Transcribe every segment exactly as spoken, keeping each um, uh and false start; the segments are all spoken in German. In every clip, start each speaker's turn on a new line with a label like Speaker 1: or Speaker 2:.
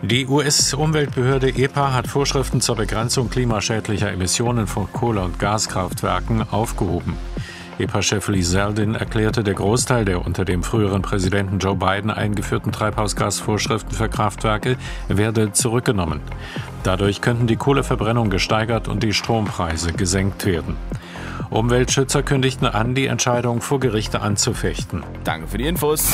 Speaker 1: Die U S-Umweltbehörde E P A hat Vorschriften zur Begrenzung klimaschädlicher Emissionen von Kohle- und Gaskraftwerken aufgehoben. E P A-Chef Lee Zeldin erklärte, der Großteil der unter dem früheren Präsidenten Joe Biden eingeführten Treibhausgasvorschriften für Kraftwerke werde zurückgenommen. Dadurch könnten die Kohleverbrennung gesteigert und die Strompreise gesenkt werden. Umweltschützer kündigten an, die Entscheidung vor Gerichte anzufechten.
Speaker 2: Danke für die Infos.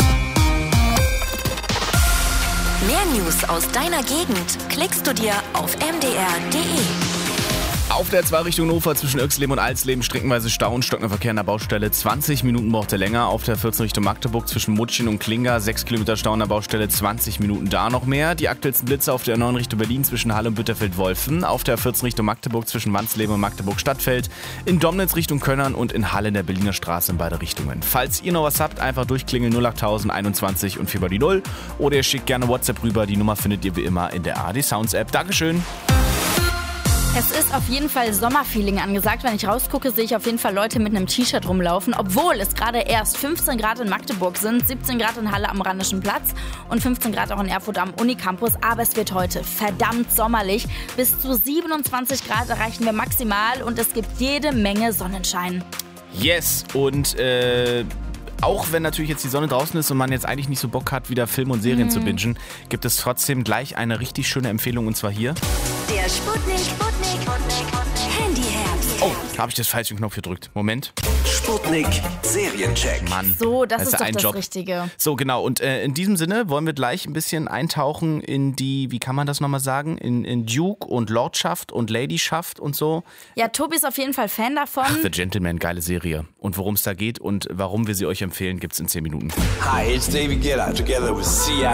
Speaker 3: Mehr News aus deiner Gegend klickst du dir auf m d r punkt d e.
Speaker 2: Auf der zwei Richtung Hannover zwischen Irxleben und Alsleben streckenweise Stau und stockender Verkehr an der Baustelle. zwanzig Minuten braucht er länger. Auf der vierzehn Richtung Magdeburg zwischen Mutschen und Klinga sechs Kilometer Stau an der Baustelle, zwanzig Minuten da noch mehr. Die aktuellsten Blitze auf der neun Richtung Berlin zwischen Halle und Bütterfeld-Wolfen. Auf der vierzehn Richtung Magdeburg zwischen Wansleben und Magdeburg-Stadtfeld. In Domnitz Richtung Könnern und in Halle in der Berliner Straße in beide Richtungen. Falls ihr noch was habt, einfach durchklingeln null achttausend einundzwanzig und vier bei die null. Oder ihr schickt gerne WhatsApp rüber. Die Nummer findet ihr wie immer in der A R D Sounds App. Dankeschön.
Speaker 4: Es ist auf jeden Fall Sommerfeeling angesagt. Wenn ich rausgucke, sehe ich auf jeden Fall Leute mit einem T-Shirt rumlaufen, obwohl es gerade erst fünfzehn Grad in Magdeburg sind, siebzehn Grad in Halle am Rheinischen Platz und fünfzehn Grad auch in Erfurt am Unicampus. Aber es wird heute verdammt sommerlich. Bis zu siebenundzwanzig Grad erreichen wir maximal und es gibt jede Menge Sonnenschein.
Speaker 2: Yes, und äh... auch wenn natürlich jetzt die Sonne draußen ist und man jetzt eigentlich nicht so Bock hat, wieder Filme und Serien mm. zu bingen, gibt es trotzdem gleich eine richtig schöne Empfehlung, und zwar hier.
Speaker 3: Der Sputnik, Sputnik, Handyherz.
Speaker 2: Oh, da habe ich das falsche Knopf gedrückt. Moment.
Speaker 5: Sputnik Seriencheck.
Speaker 2: Mann.
Speaker 4: So, das,
Speaker 2: das
Speaker 4: ist
Speaker 2: ist
Speaker 4: doch
Speaker 2: ein
Speaker 4: das
Speaker 2: Job.
Speaker 4: Richtige.
Speaker 2: So, genau. Und äh, in diesem Sinne wollen wir gleich ein bisschen eintauchen in die, wie kann man das nochmal sagen, in, in Duke und Lordschaft und Ladyschaft und so.
Speaker 4: Ja, Tobi ist auf jeden Fall Fan davon.
Speaker 2: Ach, The Gentleman, geile Serie. Und worum es da geht und warum wir sie euch empfehlen, gibt's in zehn Minuten.
Speaker 5: Hi, it's David Guetta together with C I